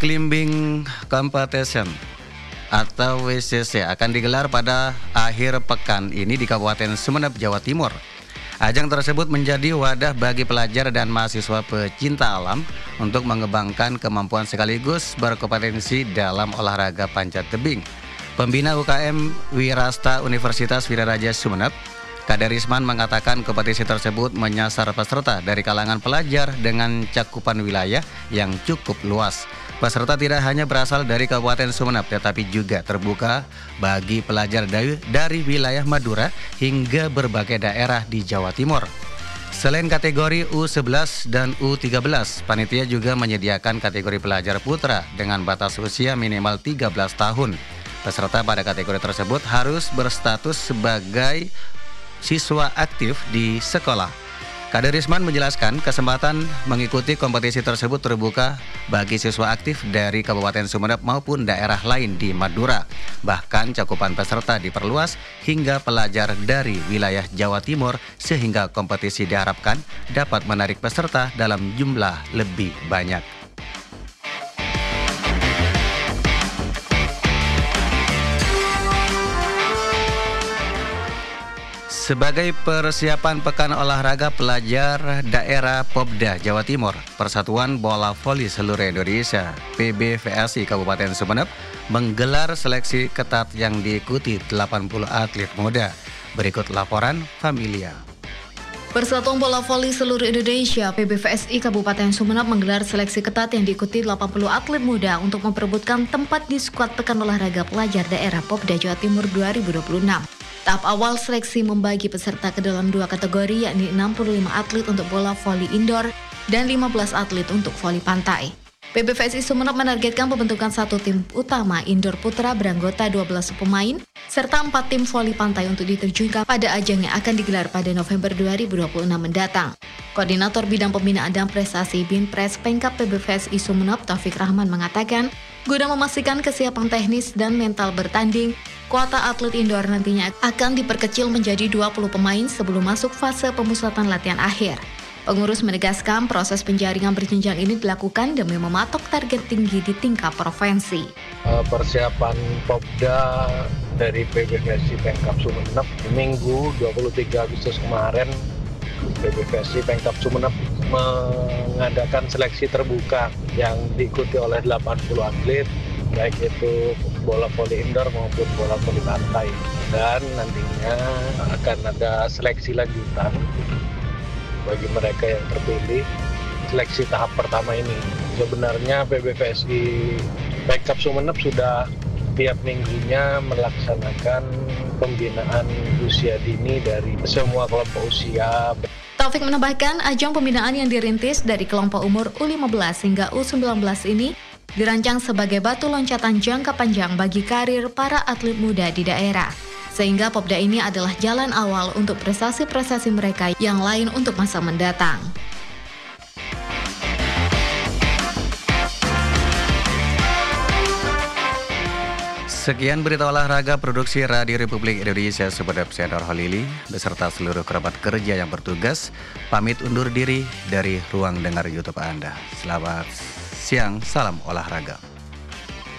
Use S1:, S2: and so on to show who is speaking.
S1: Climbing Competition atau WCC akan digelar pada akhir pekan ini di Kabupaten Sumeneb, Jawa Timur. Ajang tersebut menjadi wadah bagi pelajar dan mahasiswa pecinta alam untuk mengembangkan kemampuan sekaligus berkompetensi dalam olahraga panjat tebing. Pembina UKM Wirasta Universitas Wiraraja Sumeneb, Kaderisman, mengatakan kompetisi tersebut menyasar peserta dari kalangan pelajar dengan cakupan wilayah yang cukup luas. Peserta tidak hanya berasal dari Kabupaten Sumeneb, tetapi juga terbuka bagi pelajar dari wilayah Madura hingga berbagai daerah di Jawa Timur. Selain kategori U11 dan U13, panitia juga menyediakan kategori pelajar putra dengan batas usia minimal 13 tahun. Peserta pada kategori tersebut harus berstatus sebagai siswa aktif di sekolah. Kaderisman menjelaskan kesempatan mengikuti kompetisi tersebut terbuka bagi siswa aktif dari Kabupaten Sumeneb maupun daerah lain di Madura. Bahkan cakupan peserta diperluas hingga pelajar dari wilayah Jawa Timur sehingga kompetisi diharapkan dapat menarik peserta dalam jumlah lebih banyak. Sebagai persiapan Pekan Olahraga Pelajar Daerah Popda Jawa Timur, Persatuan Bola Voli Seluruh Indonesia (PBVSI) Kabupaten Sumeneb menggelar seleksi ketat yang diikuti 80 atlet muda. Berikut laporan Familia.
S2: Persatuan Bola Voli Seluruh Indonesia (PBVSI) Kabupaten Sumeneb menggelar seleksi ketat yang diikuti 80 atlet muda untuk memperebutkan tempat di skuad Pekan Olahraga Pelajar Daerah Popda Jawa Timur 2026. Tahap awal seleksi membagi peserta ke dalam dua kategori, yakni 65 atlet untuk bola voli indoor dan 15 atlet untuk voli pantai. PBVSI Sumeneb menargetkan pembentukan satu tim utama indoor putra beranggota 12 pemain, serta 4 tim voli pantai untuk diterjunkan pada ajang yang akan digelar pada November 2026 mendatang. Koordinator Bidang Pembinaan dan Prestasi Binpres Pemkab PBVSI Sumeneb, Taufik Rahman, mengatakan, guna memastikan kesiapan teknis dan mental bertanding, kuota atlet indoor nantinya akan diperkecil menjadi 20 pemain sebelum masuk fase pemusatan latihan akhir. Pengurus menegaskan proses penjaringan berjenjang ini dilakukan demi mematok target tinggi di tingkat provinsi.
S3: Persiapan Popda dari PBVSI Pemkab Sumeneb Minggu 23 Agustus kemarin, PBVSI Pemkab Sumeneb mengadakan seleksi terbuka yang diikuti oleh 80 atlet, baik itu bola voli indoor maupun bola voli pantai. Dan nantinya akan ada seleksi lanjutan bagi mereka yang terpilih seleksi tahap pertama ini. Sebenarnya PBVSI Pemkab Sumeneb sudah tiap minggunya melaksanakan pembinaan usia dini dari semua kelompok usia.
S2: Taufik menambahkan, ajang pembinaan yang dirintis dari kelompok umur U15 hingga U19 ini dirancang sebagai batu loncatan jangka panjang bagi karir para atlet muda di daerah. Sehingga Popda ini adalah jalan awal untuk prestasi-prestasi mereka yang lain untuk masa mendatang.
S1: Sekian berita olahraga produksi Radio Republik Indonesia Sumeneb. Saya Nur Holili beserta seluruh kerabat kerja yang bertugas pamit undur diri dari ruang dengar YouTube Anda. Selamat siang, salam olahraga.